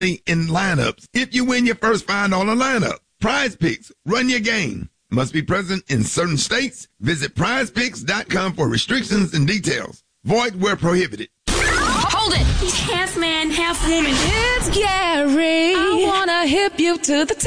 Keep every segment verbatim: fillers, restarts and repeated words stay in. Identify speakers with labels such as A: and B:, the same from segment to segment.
A: in lineups if you win your first five dollar lineup. Prize Picks, run your game. Must be present in certain states. Visit prize picks dot com for restrictions and details. Void where prohibited.
B: Hold it. He's half man, half woman.
C: It's Gary. I wanna hip you to the T.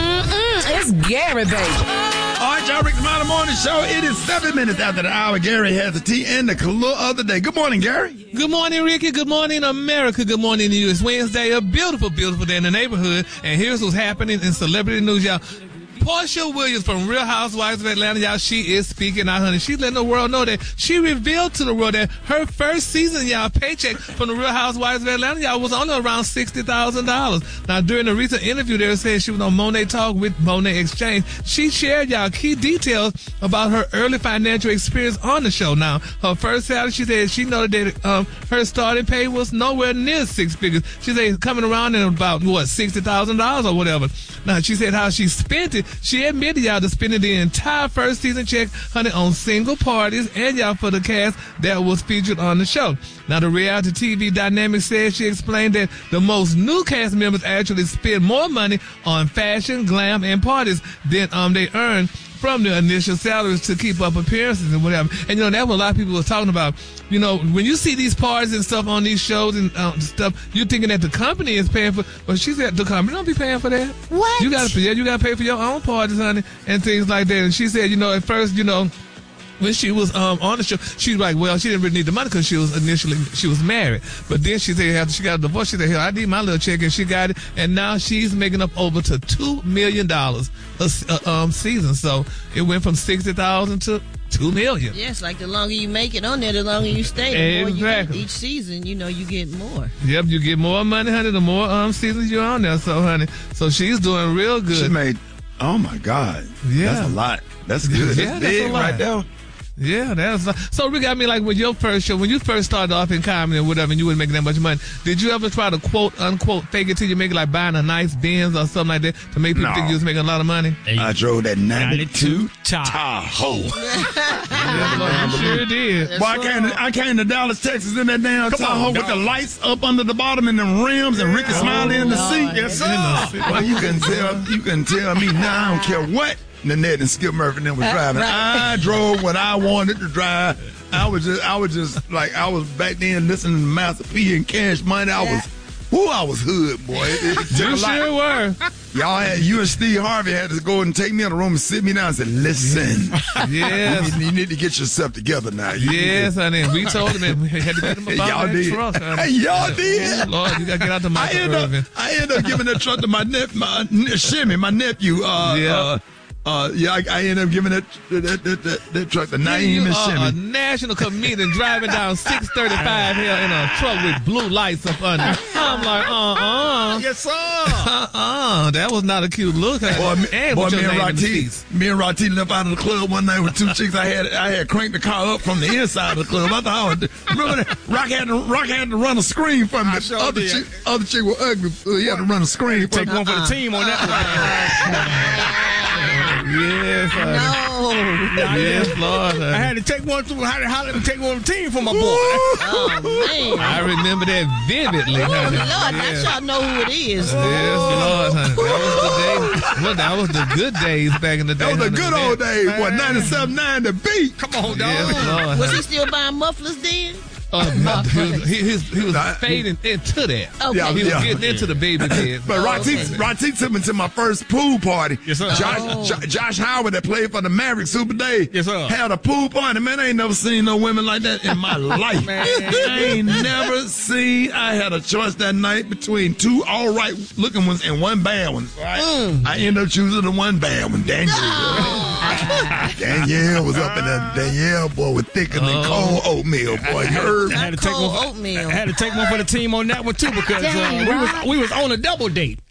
C: Mm-mm, it's Gary, baby.
A: All right, y'all, Rick Smiley Morning Show. It is seven minutes after the hour. Gary has the tea and the color of the day. Good morning, Gary.
D: Good morning, Ricky. Good morning, America. Good morning to you. It's Wednesday, a beautiful, beautiful day in the neighborhood. And here's what's happening in celebrity news, y'all. Portia Williams from Real Housewives of Atlanta, y'all, she is speaking out, honey. She's letting the world know that she revealed to the world that her first season, y'all, paycheck from the Real Housewives of Atlanta, y'all, was only around sixty thousand dollars. Now, during a recent interview, they were saying she was on Monet Talk with Monet Exchange. She shared, y'all, key details about her early financial experience on the show. Now, her first salary, she said she noted that um, her starting pay was nowhere near six figures. She said coming around in about, what, sixty thousand dollars or whatever. Now, she said how she spent it. She admitted, y'all, to spending the entire first season check, honey, on single parties and, y'all, for the cast that was featured on the show. Now, the reality T V Dynamic said she explained that the most new cast members actually spend more money on fashion, glam, and parties than um they earn from the initial salaries to keep up appearances and whatever. And, you know, that's what a lot of people were talking about. You know, when you see these parties and stuff on these shows and um, stuff, you're thinking that the company is paying for, but she said the company don't be paying for that.
C: What?
D: You gotta, yeah, you gotta pay for your own parties, honey, and things like that. And she said, you know, at first, you know, when she was um, on the show, she was like, well, she didn't really need the money because she was initially, she was married. But then she said after she got a divorce, she said, hell, I need my little check, and she got it. And now she's making up over to two million dollars a, a um, season. So it went from sixty thousand dollars to two million dollars.
E: Yes, like the longer you make it on there, the longer you stay. The more
D: exactly.
E: you get each season, you know, you get more.
D: Yep, you get more money, honey, the more um, seasons you're on there. So, honey, so she's doing real good.
A: She made, oh, my God.
D: Yeah.
A: That's a lot. That's good.
D: Yeah,
A: that's,
D: that's
A: big
D: a lot.
A: right there.
D: Yeah, that's so. Rick, I mean, like with your first show, when you first started off in comedy and whatever, and you wasn't making that much money, did you ever try to quote unquote fake it till you make it, like buying a nice Benz or something like that to make people
A: No.
D: think you was making a lot of money?
A: I drove that ninety-two
F: Tahoe.
D: Yeah, Lord, you sure did.
A: Boy, I came, to, I came to Dallas, Texas in that damn Tahoe with the lights up under the bottom and the rims and Ricky Smiley in the seat.
F: Yes, sir.
A: Well, you can tell, you can tell me now. I don't care what Nanette and Skip Murphy and them was driving. I drove what I wanted to drive. I was just, I was just like, I was back then listening to Master P and Cash Money. I was, whoo, I was hood, boy. It, it took
D: You
A: a lot.
D: sure were.
A: Y'all had, you and Steve Harvey had to go and take me in the room and sit me down and say, listen,
D: Yes.
A: you, need, you need to get yourself together now. You
D: Yes, honey. We told him and we had to get him about
A: Y'all
D: that
A: did.
D: truck, honey.
A: Hey, y'all did.
D: Yeah, Lord, you gotta get out the
A: I
D: Michael
A: end up,
D: Irvin.
A: I end up giving that truck to my nephew, my ne- Shimmy, my nephew. Uh,
D: Yeah.
A: uh, uh, yeah, I, I ended up giving that that, that, that, that truck to Naeem
D: You
A: and
D: are a
A: Shimmy.
D: national comedian driving down six thirty-five here in a truck with blue lights up under. I'm like, uh-uh.
F: Yes, sir.
D: Uh-uh. That was not a cute look.
A: Boy, me,
D: and
A: boy,
D: with your
A: me and
D: name in the
A: Rati,
D: seats.
A: me and Rati left out of the club one night with two chicks. I had I had cranked the car up from the inside of the club. I thought I would, remember that Rock had to Rock had to run a screen from me.
F: I sure
A: other
F: did.
A: chick, other chick was ugly. So he had to run a screen from
F: Take
A: me.
F: one for the team on that
D: Yes, honey.
E: No.
D: Yes, Lord.
F: one. I
D: honey.
F: had to take one. To, I had to holler and take one for the team for my boy.
E: Oh, man.
D: I remember that vividly,
E: Oh,
D: honey.
E: Lord, now
D: Yes.
E: y'all know who it is.
D: Yes, Lord, honey. That was the day. Well, that was the good days back in the day.
A: That was the
D: honey.
A: good old days. What ninety-seven nine the beat.
F: Come on, dog.
D: Yes, Lord.
E: Was
D: honey.
E: he still buying mufflers then?
D: Uh, no, he, was, he, he was, he was
A: Nah,
D: fading into that.
E: Okay.
A: Yeah,
D: He was
A: yeah.
D: getting into the baby bed.
A: But
E: Oh,
A: Rati,
E: okay.
A: Rati took me to my first pool party.
F: Yes, sir.
A: Josh,
E: Oh.
A: Jo- Josh Howard that played for the Mavericks Super Day.
F: Yes, sir.
A: Had a pool party. Man, I ain't never seen no women like that in my life.
F: Man.
A: I ain't never seen. I had a choice that night between two all right looking ones and one bad one. Right?
E: Mm.
A: I ended up choosing the one bad one. Danielle. Danielle was up in there. Danielle, boy, was thicker than
D: Oh.
A: cold oatmeal, boy. You heard?
F: I had to take
E: Cold
F: one. For,
E: oatmeal.
F: I had to take one for the team on that one too because uh,
C: Dang,
F: we was
C: right.
F: we was on a double date.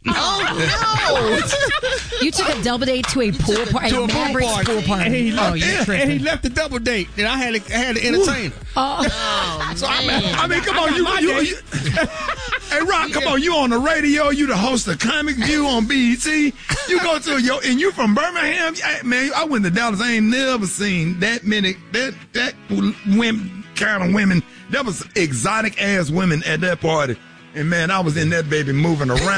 E: Oh,
C: You took a double date to a pool party,
F: To
C: a
F: a pool
C: Mavericks
F: party.
C: pool party.
F: And he
C: Oh,
F: left,
C: you're
F: and, and he
C: tripping.
F: left the double date, and I had to, I had to entertain her.
C: Oh,
E: no.
F: So I
E: man.
F: mean,
A: I mean, come on, you,
F: my
A: you,
F: day.
A: you hey Rock, come on, you on the radio, you the host of Comic View on B E T. You go to your, and you from Birmingham, I, man. I went to Dallas. I ain't never seen that many that that women kind of women. That was exotic ass women at that party. And man, I was in that baby moving around.